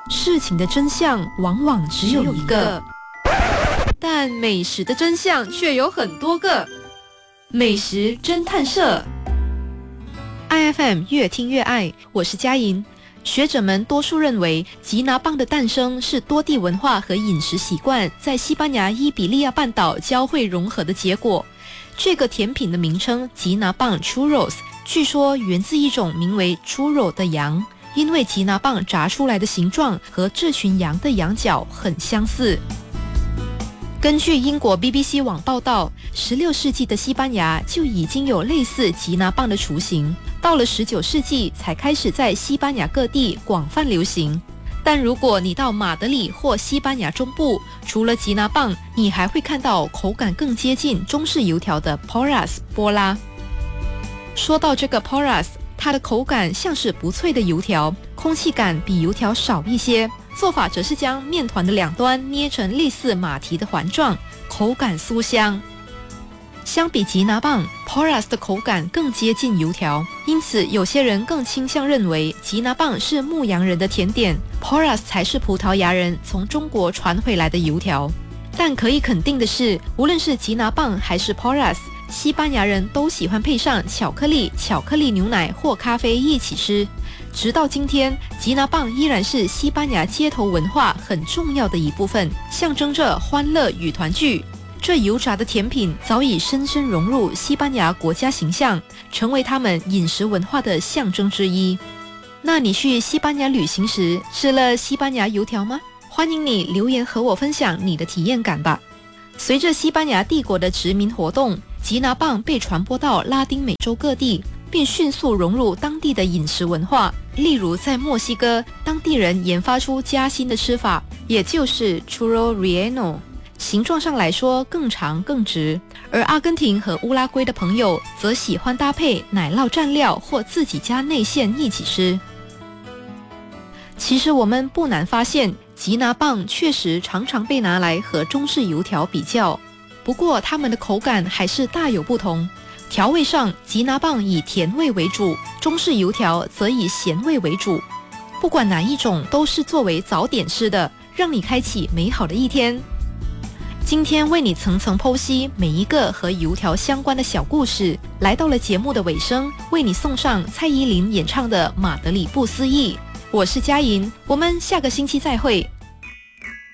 事情的真相往往只有一个，但美食的真相却有很多个。美食侦探社 ，IFM 越听越爱，我是佳莹。学者们多数认为，吉拿棒的诞生是多地文化和饮食习惯在西班牙伊比利亚半岛交汇融合的结果。这个甜品的名称吉拿棒 churros， 据说源自一种名为猪肉的羊，因为吉拿棒炸出来的形状和这群羊的羊角很相似。根据英国 BBC 网报道，16世纪的西班牙就已经有类似吉拿棒的雏形，到了19世纪才开始在西班牙各地广泛流行。但如果你到马德里或西班牙中部，除了吉拿棒，你还会看到口感更接近中式油条的 porras 波拉。说到这个 porras， 它的口感像是不脆的油条，空气感比油条少一些，做法则是将面团的两端捏成类似马蹄的环状，口感酥香。相比吉拿棒 ，porras 的口感更接近油条，因此有些人更倾向认为吉拿棒是牧羊人的甜点， porras 才是葡萄牙人从中国传回来的油条。但可以肯定的是，无论是吉拿棒还是 porras， 西班牙人都喜欢配上巧克力牛奶或咖啡一起吃。直到今天，吉拿棒依然是西班牙街头文化很重要的一部分，象征着欢乐与团聚。这油炸的甜品早已深深融入西班牙国家形象，成为他们饮食文化的象征之一。那你去西班牙旅行时吃了西班牙油条吗？欢迎你留言和我分享你的体验感吧。随着西班牙帝国的殖民活动，吉拿棒被传播到拉丁美洲各地，并迅速融入当地的饮食文化。例如在墨西哥，当地人研发出加新的吃法，也就是 churro relleno， 形状上来说更长更直。而阿根廷和乌拉圭的朋友则喜欢搭配奶酪蘸料或自己加内馅一起吃。其实我们不难发现，吉拿棒确实常常被拿来和中式油条比较，不过它们的口感还是大有不同。调味上，吉拿棒以甜味为主，中式油条则以咸味为主。不管哪一种，都是作为早点吃的，让你开启美好的一天。今天为你层层剖析每一个和油条相关的小故事，来到了节目的尾声，为你送上蔡依林演唱的《马德里不思议》。我是佳莹，我们下个星期再会。